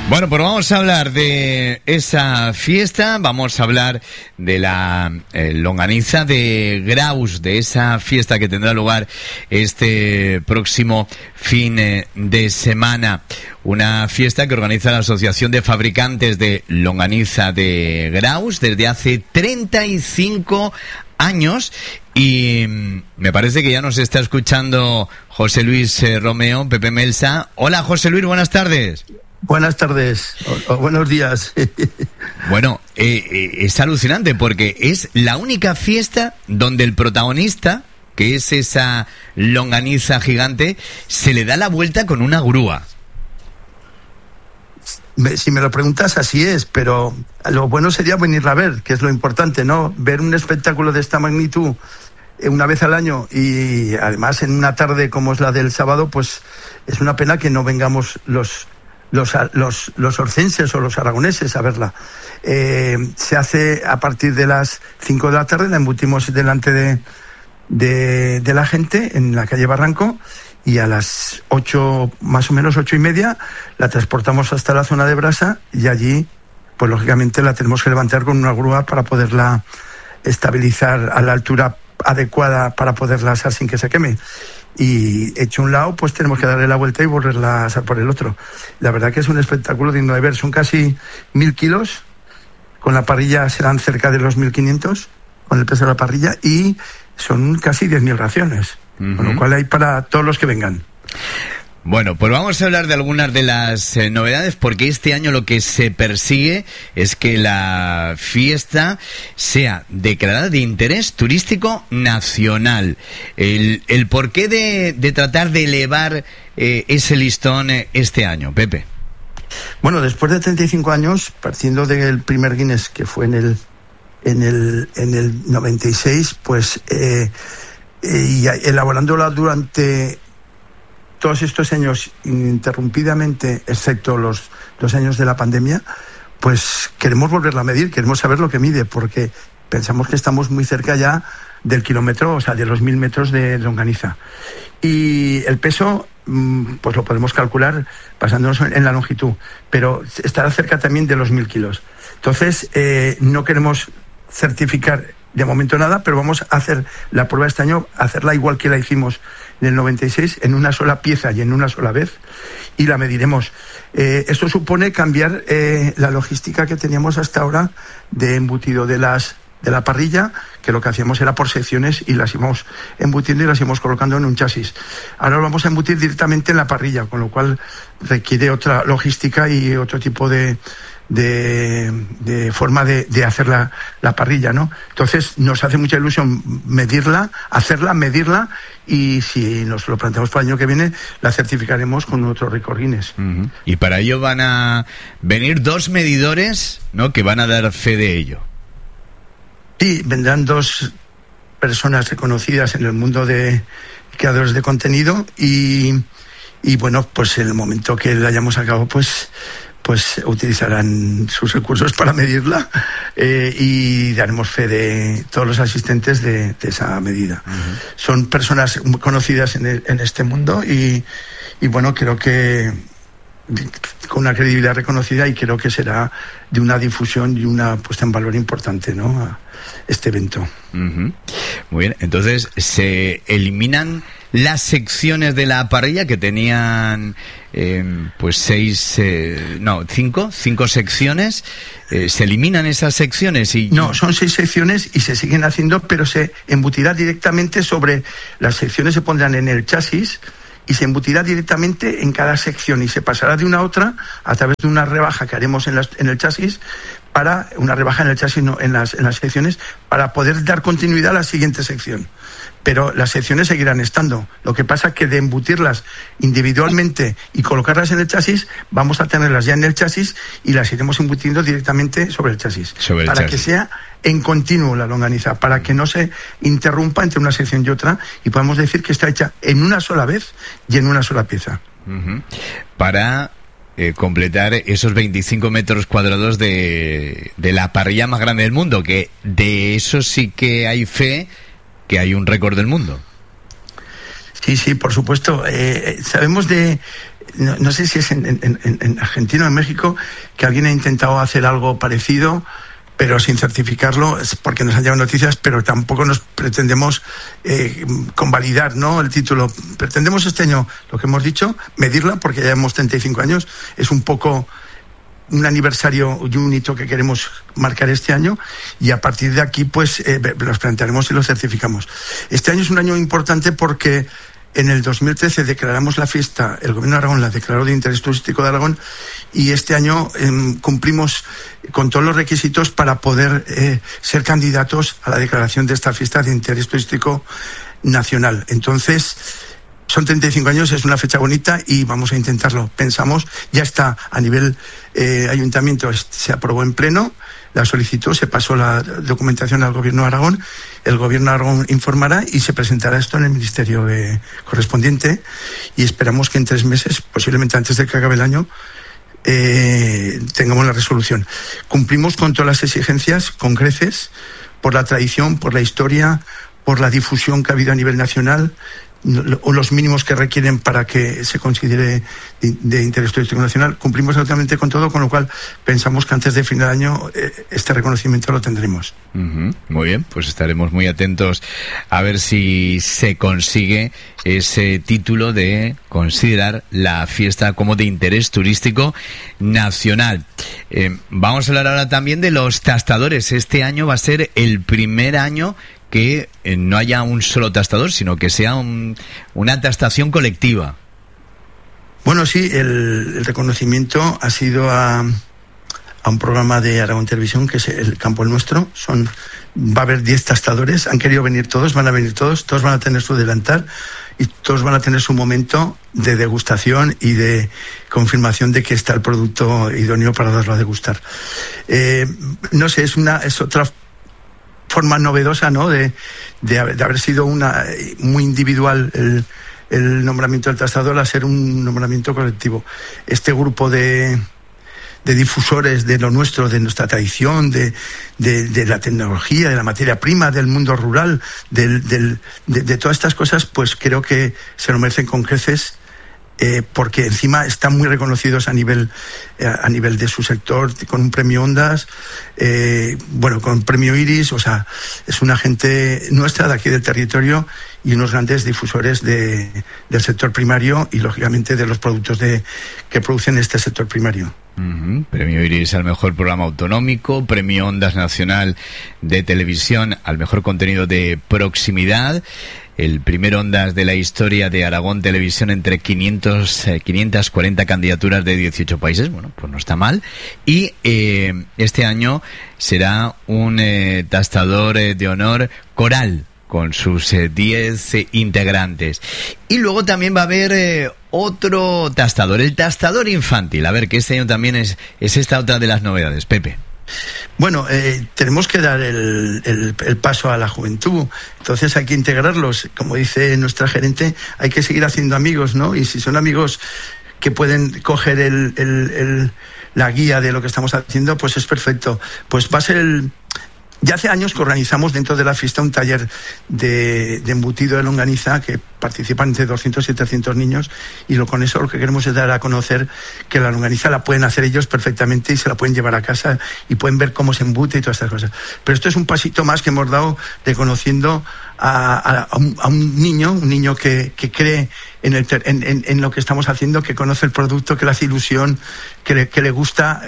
Bueno, pues vamos a hablar de esa fiesta, vamos a hablar de la longaniza de Graus, de esa fiesta que tendrá lugar este próximo fin de semana. Una fiesta que organiza la Asociación de Fabricantes de Longaniza de Graus desde hace 35 años. Y me parece que ya nos está escuchando José Luis Romeo, Pepe Melsa. Hola, José Luis, buenas tardes. Buenas tardes, o buenos días. Bueno, es alucinante porque es la única fiesta donde el protagonista, que es esa longaniza gigante, se le da la vuelta con una grúa. Si me lo preguntas, así es, pero lo bueno sería venirla a ver, que es lo importante, ¿no? Ver un espectáculo de esta magnitud una vez al año y además en una tarde como es la del sábado, pues es una pena que no vengamos los orcenses o los aragoneses a verla. Se hace a partir de las 5 de la tarde, la embutimos delante de la gente en la calle Barranco y a las 8, más o menos 8:30, la transportamos hasta la zona de Brasa y allí, pues lógicamente la tenemos que levantar con una grúa para poderla estabilizar a la altura adecuada para poderla asar sin que se queme. Y hecho un lado, pues tenemos que darle la vuelta y volverla a asar por el otro. La verdad que es un espectáculo digno de ver. Son casi 1.000 kilos, con la parrilla serán cerca de los 1.500, con el peso de la parrilla, y son casi 10.000 raciones, con lo cual hay para todos los que vengan. Bueno, pues vamos a hablar de algunas de las novedades, porque este año lo que se persigue es que la fiesta sea declarada de interés turístico nacional. El porqué de tratar de elevar ese listón este año, Pepe. Bueno, después de 35 años, partiendo del primer Guinness, que fue en el 96, pues y elaborándola durante todos estos años ininterrumpidamente, excepto los años de la pandemia, pues queremos volverla a medir, queremos saber lo que mide, porque pensamos que estamos muy cerca ya del kilómetro, o sea, de los 1.000 metros de longaniza. Y el peso, pues lo podemos calcular basándonos en la longitud, pero estará cerca también de los 1.000 kilos. Entonces, no queremos certificar de momento nada, pero vamos a hacer la prueba este año, hacerla igual que la hicimos en el 96, en una sola pieza y en una sola vez, y la mediremos. Esto supone cambiar la logística que teníamos hasta ahora de embutido de la parrilla, que lo que hacíamos era por secciones y las íbamos embutiendo y las íbamos colocando en un chasis. Ahora lo vamos a embutir directamente en la parrilla, con lo cual requiere otra logística y otro tipo de forma de hacer la parrilla, ¿no? Entonces nos hace mucha ilusión medirla, medirla, y si nos lo planteamos para el año que viene, la certificaremos con otro récord Guinness. Y para ello van a venir 2 medidores, ¿no?, que van a dar fe de ello. Sí, vendrán 2 personas reconocidas en el mundo de creadores de contenido y bueno, pues en el momento que la hayamos acabado, pues utilizarán sus recursos para medirla y daremos fe de todos los asistentes de esa medida. Son personas muy conocidas en este mundo y bueno, creo que con una credibilidad reconocida, y creo que será de una difusión y una puesta en valor importante, ¿no?, a este evento. Muy bien, entonces se eliminan las secciones de la parrilla que tenían pues 5 secciones. ¿Se eliminan esas secciones? No, son 6 secciones y se siguen haciendo, pero se embutirá directamente sobre las secciones, se pondrán en el chasis y se embutirá directamente en cada sección y se pasará de una a otra a través de una rebaja que haremos en el chasis, para una rebaja en el chasis, no, en las secciones, para poder dar continuidad a la siguiente sección. Pero las secciones seguirán estando. Lo que pasa es que de embutirlas individualmente y colocarlas en el chasis, vamos a tenerlas ya en el chasis y las iremos embutiendo directamente sobre el chasis. Que sea en continuo la longaniza, para que no se interrumpa entre una sección y otra, y podemos decir que está hecha en una sola vez y en una sola pieza. Para completar esos 25 metros cuadrados de la parrilla más grande del mundo, que de eso sí que hay fe, que hay un récord del mundo. Sí, por supuesto. Sabemos de... No sé si es en Argentina o en México, que alguien ha intentado hacer algo parecido, pero sin certificarlo, es porque nos han llegado noticias, pero tampoco nos pretendemos convalidar, ¿no?, el título. Pretendemos este año, lo que hemos dicho, medirla, porque ya llevamos 35 años, es un poco un aniversario y un hito que queremos marcar este año, y a partir de aquí pues los plantearemos y los certificamos. Este año es un año importante porque en el 2013 declaramos la fiesta, el Gobierno de Aragón la declaró de interés turístico de Aragón, y este año cumplimos con todos los requisitos para poder ser candidatos a la declaración de esta fiesta de interés turístico nacional. Entonces, son 35 años, es una fecha bonita y vamos a intentarlo. Pensamos, ya está a nivel ayuntamiento, se aprobó en pleno la solicitud, se pasó la documentación al Gobierno de Aragón, el Gobierno de Aragón informará y se presentará esto en el ministerio correspondiente, y esperamos que en 3 meses, posiblemente antes de que acabe el año, tengamos la resolución. Cumplimos con todas las exigencias con creces, por la tradición, por la historia, por la difusión que ha habido a nivel nacional, o los mínimos que requieren para que se considere de interés turístico nacional. Cumplimos absolutamente con todo, con lo cual pensamos que antes de fin de año este reconocimiento lo tendremos. Muy bien, pues estaremos muy atentos a ver si se consigue ese título de considerar la fiesta como de interés turístico nacional. Vamos a hablar ahora también de los tastadores. Este año va a ser el primer año que no haya un solo tastador, sino que sea una tastación colectiva. Bueno, sí, el reconocimiento ha sido a un programa de Aragón Televisión, que es El Campo el Nuestro. Va a haber 10 tastadores, han querido venir todos, van a venir todos van a tener su delantal y todos van a tener su momento de degustación y de confirmación de que está el producto idóneo para darlo a degustar. No sé, es otra forma novedosa, ¿no?, de haber sido muy individual el nombramiento del tastador a ser un nombramiento colectivo. Este grupo de difusores de lo nuestro, de nuestra tradición, de la tecnología, de la materia prima, del mundo rural, de todas estas cosas, pues creo que se lo merecen con creces, porque encima están muy reconocidos a nivel de su sector, con un premio Ondas, con premio Iris. O sea, es una gente nuestra de aquí del territorio y unos grandes difusores del sector primario y lógicamente de los productos que producen este sector primario. Premio Iris al mejor programa autonómico, premio Ondas Nacional de Televisión al mejor contenido de proximidad, el primer Ondas de la historia de Aragón Televisión entre 540 candidaturas de 18 países. Bueno, pues no está mal. Y este año será un tastador de honor coral, con sus 10 integrantes. Y luego también va a haber otro tastador, el tastador infantil. A ver, que este año también es esta otra de las novedades. Pepe. Bueno, tenemos que dar el paso a la juventud, entonces hay que integrarlos. Como dice nuestra gerente, hay que seguir haciendo amigos, ¿no? Y si son amigos que pueden coger la guía de lo que estamos haciendo, pues es perfecto. Pues va a ser ya hace años que organizamos dentro de la fiesta un taller de embutido de longaniza, que participan entre 200 y 300 niños, y con eso lo que queremos es dar a conocer que la longaniza la pueden hacer ellos perfectamente y se la pueden llevar a casa y pueden ver cómo se embute y todas estas cosas. Pero esto es un pasito más que hemos dado reconociendo a un niño que cree en lo que estamos haciendo, que conoce el producto, que le hace ilusión, que le gusta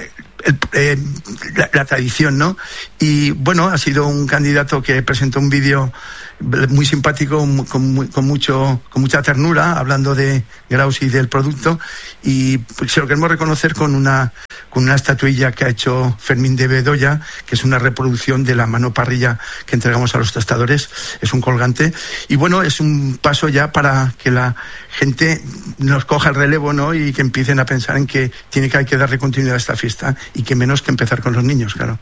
la tradición, ¿no? Y bueno, ha sido un candidato que presentó un vídeo muy simpático, con mucha ternura, hablando de Graus y del producto, y pues se lo queremos reconocer con una estatuilla que ha hecho Fermín de Bedoya, que es una reproducción de la mano parrilla que entregamos a los tastadores. Es un colgante y bueno, es un paso ya para que la gente nos coja el relevo, ¿no? Y que empiecen a pensar en que hay que darle continuidad a esta fiesta, y que menos que empezar con los niños, claro.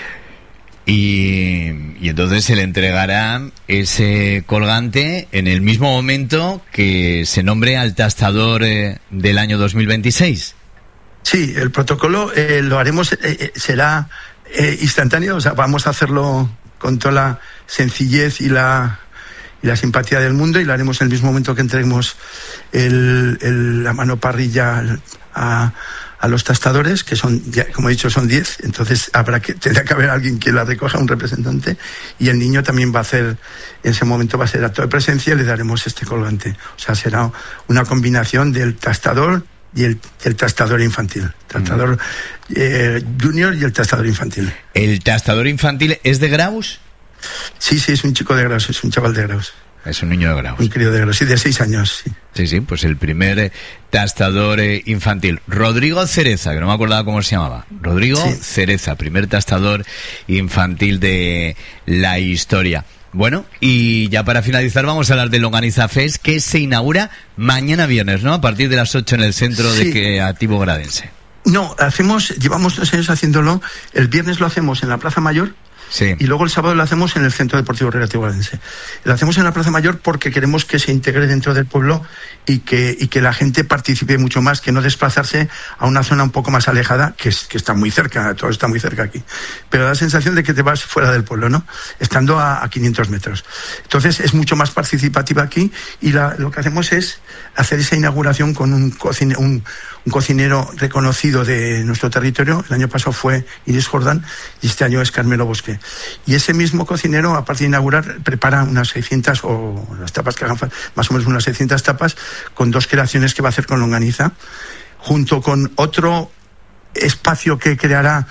Y entonces se le entregará ese colgante en el mismo momento que se nombre al tastador del año 2026. Sí, el protocolo lo haremos, será instantáneo, o sea, vamos a hacerlo con toda la sencillez y la la simpatía del mundo, y la haremos en el mismo momento que entreguemos la mano parrilla a los tastadores, que son, como he dicho, son 10, entonces tendrá que haber alguien que la recoja, un representante, y el niño también va a hacer, en ese momento va a ser acto de presencia y le daremos este colgante. O sea, será una combinación del tastador y el tastador infantil, tastador junior y el tastador infantil. ¿El tastador infantil es de Graus? Sí, es un chico de Graus, es un chaval de Graus. Es un niño de Graus. Un crío de Graus, sí, de 6 años, sí. Sí, pues el primer tastador infantil. Rodrigo Cereza, que no me acordaba cómo se llamaba. Rodrigo Cereza, primer tastador infantil de la historia. Bueno, y ya para finalizar vamos a hablar de Longaniza Fest, que se inaugura mañana viernes, ¿no? A partir de las 8 en el Centro Recreativo Gradense. No, llevamos 2 años haciéndolo. El viernes lo hacemos en la Plaza Mayor. Sí. Y luego el sábado lo hacemos en el Centro Deportivo Recreativo Gradense. Lo hacemos en la Plaza Mayor porque queremos que se integre dentro del pueblo y que la gente participe mucho más, que no desplazarse a una zona un poco más alejada, que está muy cerca, todo está muy cerca aquí. Pero da la sensación de que te vas fuera del pueblo, ¿no? Estando a 500 metros. Entonces es mucho más participativa aquí, y lo que hacemos es hacer esa inauguración con un cocinero reconocido de nuestro territorio. El año pasado fue Iris Jordán y este año es Carmelo Bosque. Y ese mismo cocinero, aparte de inaugurar, prepara unas 600, o las tapas que hagan falta, más o menos unas 600 tapas, con 2 creaciones que va a hacer con longaniza, junto con otro espacio que creará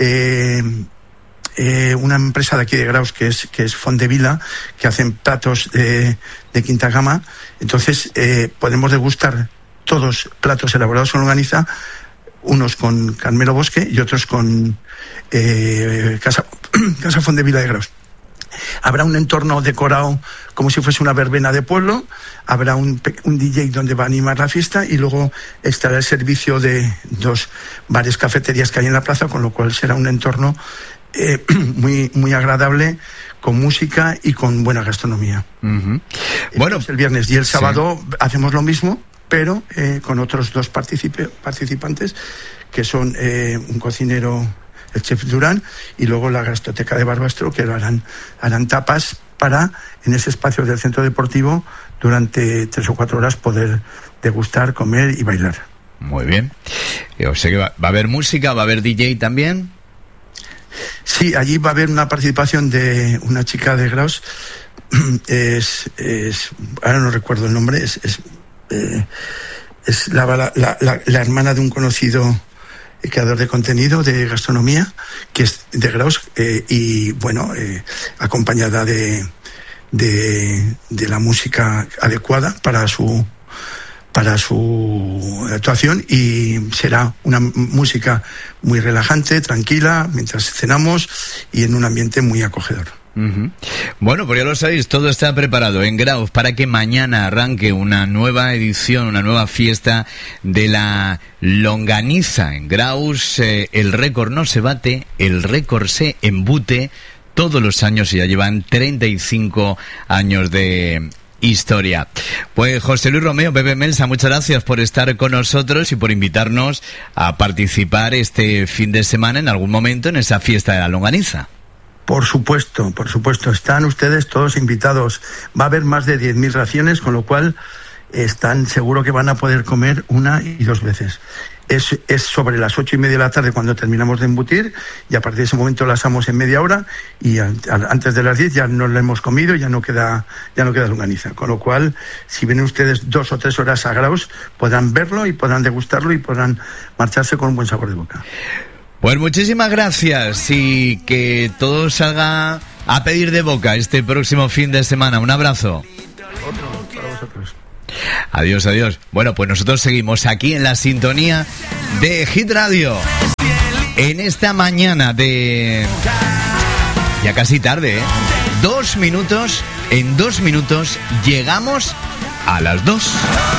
una empresa de aquí de Graus, que es Fondevila, que hacen platos de quinta gama. Entonces podemos degustar todos platos elaborados con longaniza, unos con Carmelo Bosque y otros con Casa Fondevila de Graus. Habrá un entorno decorado como si fuese una verbena de pueblo, habrá un DJ donde va a animar la fiesta, y luego estará el servicio de 2 bares, cafeterías que hay en la plaza, con lo cual será un entorno muy, muy agradable, con música y con buena gastronomía. Uh-huh. Bueno, el viernes y el sábado hacemos lo mismo, pero con otros 2 participantes, que son un cocinero, el chef Durán, y luego la gastroteca de Barbastro, que harán tapas para, en ese espacio del centro deportivo, durante 3 o 4 horas poder degustar, comer y bailar. Muy bien. O sea que va a haber música, va a haber DJ también. Sí, allí va a haber una participación de una chica de Graus, ahora no recuerdo el nombre, es la hermana de un conocido creador de contenido de gastronomía, que es de Graus, y bueno, acompañada de la música adecuada para su actuación, y será una música muy relajante, tranquila, mientras cenamos, y en un ambiente muy acogedor. Uh-huh. Bueno, pues ya lo sabéis, todo está preparado en Graus para que mañana arranque una nueva edición, una nueva fiesta de la longaniza. En Graus el récord no se bate, el récord se embute todos los años, y ya llevan 35 años de historia. Pues José Luis Romeo, Pepe Melsa, muchas gracias por estar con nosotros y por invitarnos a participar este fin de semana en algún momento en esa fiesta de la longaniza. Por supuesto, están ustedes todos invitados. Va a haber más de 10.000 raciones, con lo cual están seguro que van a poder comer 1 y 2 veces. Es sobre las 8:30 de la tarde cuando terminamos de embutir, y a partir de ese momento la asamos en media hora, y antes de las 10 ya no la hemos comido, ya no queda longaniza. Con lo cual, si vienen ustedes 2 o 3 horas a Graus, podrán verlo y podrán degustarlo y podrán marcharse con un buen sabor de boca. Pues muchísimas gracias, y que todo salga a pedir de boca este próximo fin de semana. Un abrazo. Otro para vosotros. Adiós, adiós. Bueno, pues nosotros seguimos aquí en la sintonía de Hit Radio. En esta mañana de... ya casi tarde, ¿eh? 2 minutos, en 2 minutos llegamos a las 2.